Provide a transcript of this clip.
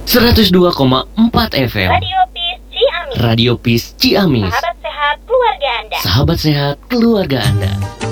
102,4 FM. Radio Peace Ciamis. Radio Peace Ciamis. Sahabat sehat keluarga Anda. Sahabat sehat keluarga Anda.